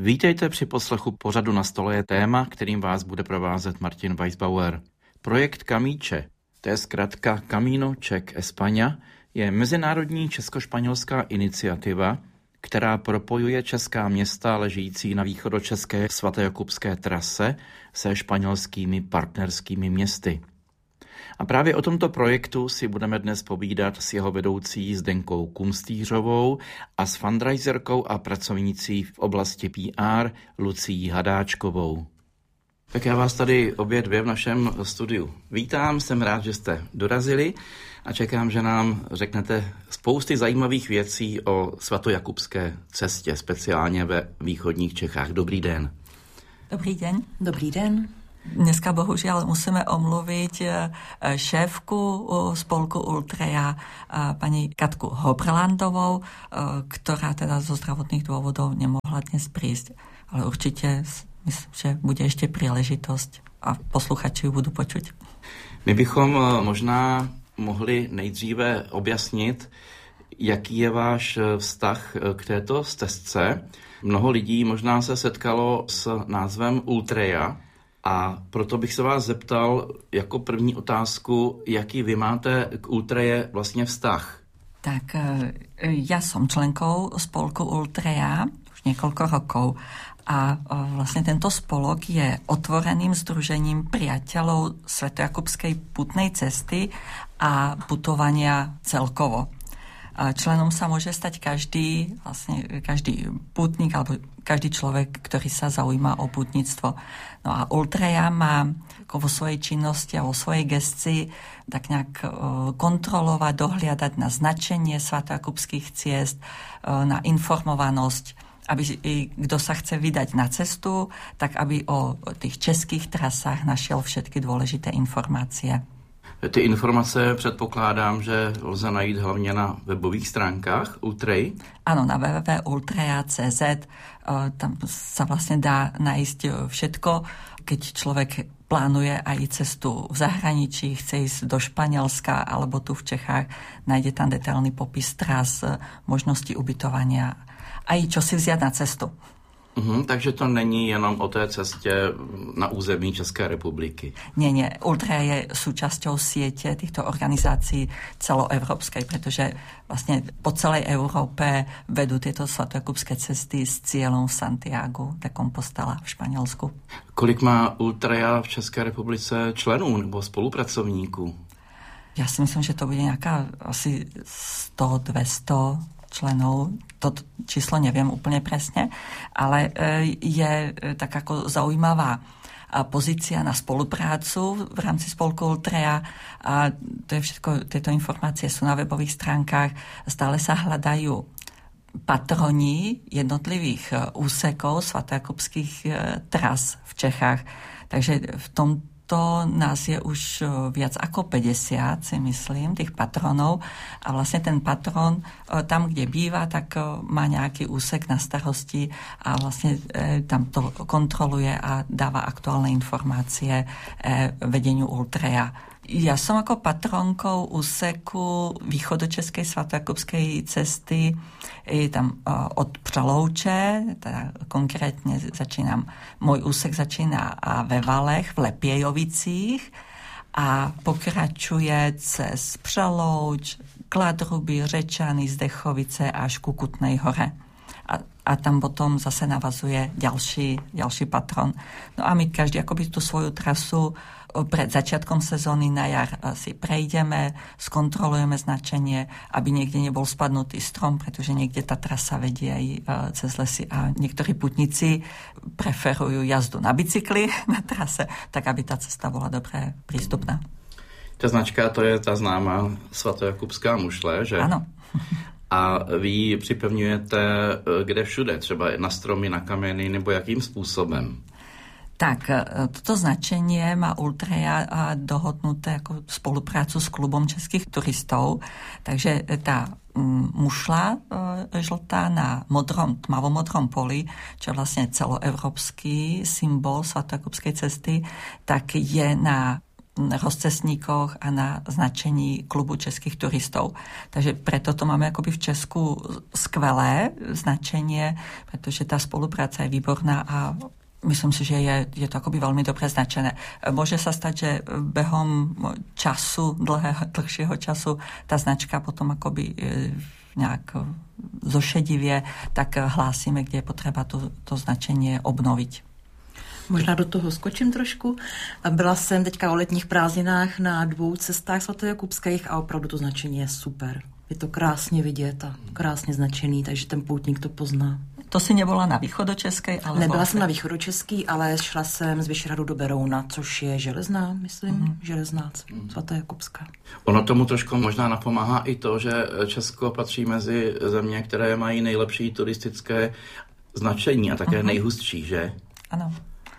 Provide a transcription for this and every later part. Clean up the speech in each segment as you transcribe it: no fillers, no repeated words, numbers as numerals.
Vítejte při poslechu pořadu Na stole je téma, kterým vás bude provázet Martin Weisbauer. Projekt Camíče, to je zkratka Camino Czech España, je mezinárodní česko-španělská iniciativa, která propojuje česká města ležící na východočeské svatojakubské trase se španělskými partnerskými městy. A právě o tomto projektu si budeme dnes povídat s jeho vedoucí Zdenkou Kunstýřovou a s fundraiserkou a pracovnící v oblasti PR Lucií Hadáčkovou. Tak já vás tady obě dvě v našem studiu vítám, jsem rád, že jste dorazili a čekám, že nám řeknete spousty zajímavých věcí o svatojakubské cestě, speciálně ve východních Čechách. Dobrý den. Dobrý den. Dobrý den. Dneska bohužel musíme omluvit šéfku spolku Ultreja, paní Katku Hobrlandovou, která teda zo zdravotných dôvodov nemohla dnes prísť. Ale určitě myslím, že bude ještě příležitost a posluchači ju budou počuť. My bychom možná mohli nejdříve objasnit, jaký je váš vztah k této stezce. Mnoho lidí možná se setkalo s názvem Ultreja a proto bych se vás zeptal jako první otázku, jaký vy máte k Ultreje vlastně vztah? Tak ja som členkou spolku Ultreja už niekoľko rokov a vlastne tento spolok je otvoreným združením priateľov svatojakubskej putnej cesty a putovania celkovo. Členom sa môže stať každý pútnik alebo každý človek, ktorý sa zaujíma o pútnictvo. No a Ultreja má vo svojej činnosti a vo svojej gestii tak nejak kontrolovať, dohliadať na značenie svatojakubských ciest, na informovanosť, aby kto sa chce vydať na cestu, tak aby o tých českých trasách našiel všetky dôležité informácie. Ty informace předpokládám, že lze najít hlavně na webových stránkách Ultrej. Áno, na www.ultreja.cz tam sa vlastne dá nájsť všetko, keď človek plánuje aj cestu v zahraničí, chce ísť do Španielska alebo tu v Čechách, nájde tam detailný popis tras, možnosti ubytovania a i čo si vziať na cestu. Takže to není jenom o té cestě na území České republiky. Nie. Ultreja je súčasťou siete týchto organizácií celoevropskej, pretože vlastne po celej Európe vedú tieto svatojakubské cesty s cieľom v Santiagu de Compostela v Španělsku. Kolik má Ultreja v České republice členů nebo spolupracovníků? Ja si myslím, že to bude nejaká asi 100-200 členov, to číslo neviem úplne presne, ale je tak ako zaujímavá pozícia na spoluprácu v rámci spolku Ultreja a to je všetko, tieto informácie sú na webových stránkach, stále sa hľadajú patroni jednotlivých úsekov svatojakubských tras v Čechách, takže v tom to nás je už viac ako 50, si myslím, tých patronov. A vlastne ten patron tam, kde býva, tak má nejaký úsek na starosti a vlastne tam to kontroluje a dáva aktuálne informácie vedeniu Ultreja. Ja som ako patronkou úseku východočeskej svatojakubskej cesty tam od Přelouče, teda konkrétne môj úsek začína ve Valech, v Lepějovicích a pokračuje cez Přelouč, Kladruby, Řečany, Zdechovice až ku Kutnej Hore. A tam potom zase navazuje ďalší patron. No a my každý akoby tú svoju trasu pred začiatkom sezóny na jar si prejdeme, skontrolujeme značenie, aby niekde nebol spadnutý strom, pretože niekde tá trasa vedie aj cez lesy a niektorí putníci preferujú jazdu na bicykli na trase, tak aby tá cesta bola dobre prístupná. Ta značka, to je ta známá svatojakubská mušle, že? Áno. A vy ji připevňujete kde všude, třeba na stromy, na kameny, nebo jakým způsobem? Tak, toto značenie má Ultreja dohodnuté ako spoluprácu s klubom českých turistov, takže tá mušla žltá na tmavomodrom poli, čo je vlastne celoevropský symbol svatojakubskej cesty, tak je na rozcestníkoch a na značení klubu českých turistov. Takže preto to máme akoby v Česku skvelé značenie, pretože tá spolupráca je výborná a myslím si, že je to akoby veľmi dobre značené. Môže sa stať, že behom času, dlhšieho času, tá značka potom akoby nejak zošedivie, tak hlásime, kde je potreba to značenie obnoviť. Možná do toho skočím trošku. Byla jsem teďka o letních prázdninách na 2 cestách svatojakubských a opravdu to značení je super. Je to krásně vidět a krásně značený, takže ten poutník to pozná. To si nebola na východočeskej? Ale nebyla jsem na východočeský, ale šla jsem z Vyšehradu do Berouna, což je Železná, myslím, Železná, svatojakubská. Ono tomu trošku možná napomáhá i to, že Česko patří mezi země, které mají nejlepší turistické značení a také nejhustší, že? Ano.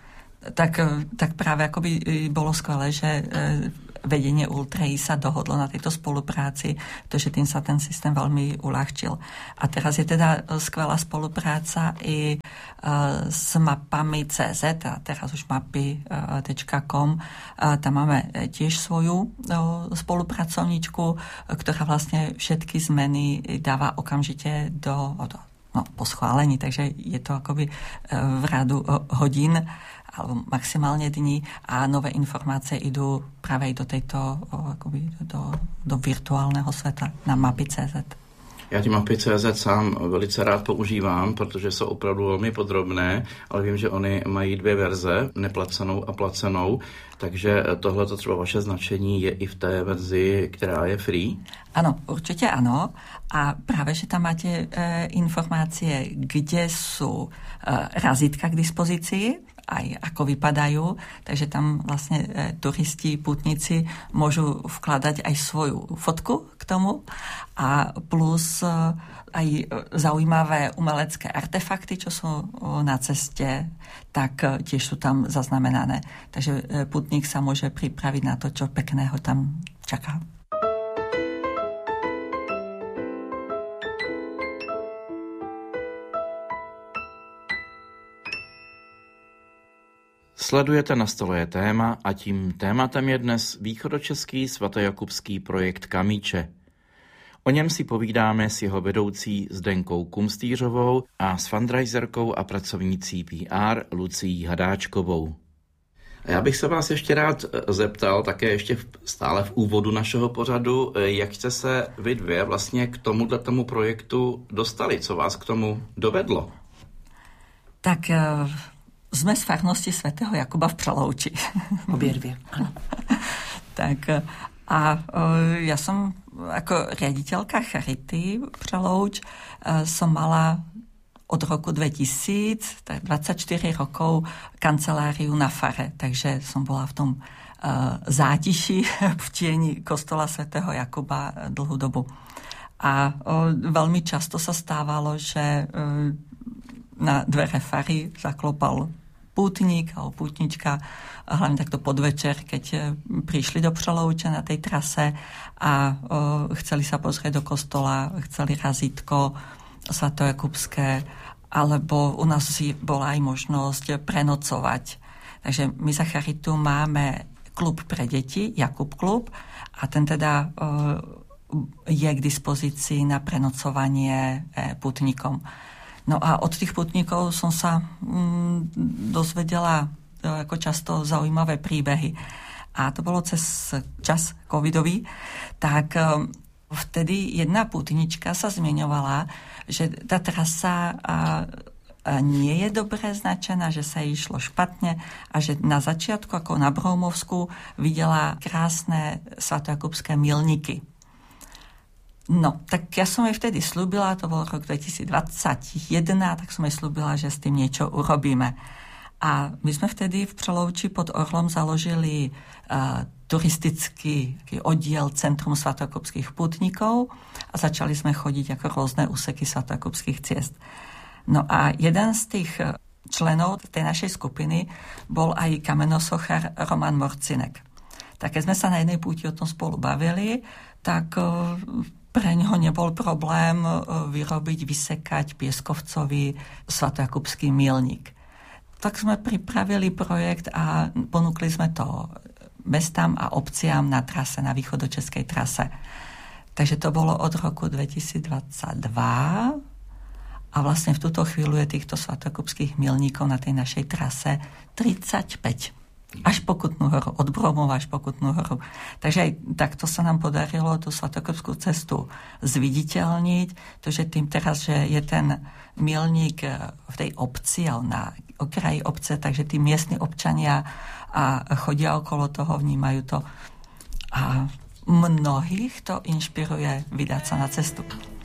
Tak práve akoby bolo skvelé, že vedenie Ultrai sa dohodlo na tejto spolupráci, pretože tým sa ten systém veľmi uľahčil. A teraz je teda skvelá spolupráca i s mapami CZ, a teraz už mapy.com. Tam máme tiež svoju spolupracovníčku, ktorá vlastne všetky zmeny dáva okamžite po schválení, takže je to akoby v rádu hodín alebo maximálne dní a nové informácie idú práve do tejto akoby do virtuálneho sveta na mapy.cz. Já ty mapy.cz sám velice rád používám, protože jsou opravdu velmi podrobné, ale vím, že oni mají 2 verze, neplacenou a placenou, takže tohleto třeba vaše značení je i v té verzi, která je free? Áno, určite áno. A práve, že tam máte informácie, kde sú razítka k dispozícii, aj ako vypadajú, takže tam vlastne turisti, pútnici môžu vkladať aj svoju fotku k tomu a plus aj zaujímavé umelecké artefakty, čo sú na ceste, tak tiež sú tam zaznamenané. Takže pútnik sa môže pripraviť na to, čo pekného tam čaká. Sledujete Na stole je téma a tím tématem je dnes východočeský svatojakubský projekt Kamíče. O něm si povídáme s jeho vedoucí Zdenkou Kumstýřovou a s fundraiserkou a pracovnící PR Lucií Hadáčkovou. A já bych se vás ještě rád zeptal, také ještě stále v úvodu našeho pořadu, jak jste se vy dvě vlastně k tomuto projektu dostali, co vás k tomu dovedlo? Tak sme z farnosti svätého Jakuba v Přelouči. Obě dvě, ano. Tak a ja som ako riaditeľka Charity Přelouč som mala od roku 2000, tak 24 rokov kanceláriu na fare, takže som bola v tom zátiši v tieni kostola svätého Jakuba dlhú dobu. A veľmi často sa stávalo, že na dvere fary zaklopal pútnik alebo pútnička, hlavne takto podvečer, keď prišli do Přelouče na tej trase a chceli sa pozrieť do kostola, chceli razítko svatojakubské, alebo u nás bola aj možnosť prenocovať. Takže my za Charitu máme klub pre deti, Jakub klub, a ten teda je k dispozícii na prenocovanie pútnikom. No a od tých putníkov som sa dozvedela ako často zaujímavé príbehy. A to bolo cez čas covidový. Tak vtedy jedna putnička sa zmieňovala, že tá trasa nie je dobre značená, že sa jej išlo špatne a že na začiatku, ako na Broumovsku, videla krásne svatojakubské milníky. No, tak ja som jej vtedy slúbila, to bol rok 2021, tak som jej slúbila, že s tým niečo urobíme. A my sme vtedy v Přelouči pod Orlom založili turistický oddiel Centrum svatojakubských pútnikov a začali sme chodiť ako rôzne úseky svatojakubských ciest. No a jeden z tých členov tej našej skupiny bol aj kamenosochár Roman Morcinek. Tak keď sme sa na jednej púti o tom spolu bavili, tak pre ňoho nebol problém vyrobiť, vysekať pieskovcový svatojakubský milník. Tak sme pripravili projekt a ponúkli sme to mestám a obciám na trase, na východočeskej trase. Takže to bolo od roku 2022 a vlastne v túto chvíľu je týchto svatokupských milníkov na tej našej trase 35. Až po Kutnú Horu, od Bromova až po Kutnú Horu. Takže aj takto sa nám podarilo tú svatokupskú cestu zviditeľniť. To, že tým teraz, že je ten milník v tej obci, ale na okraji obce, takže tí miestni občania a chodia okolo toho, vnímajú to. A mnohých to inšpiruje vydať sa na cestu.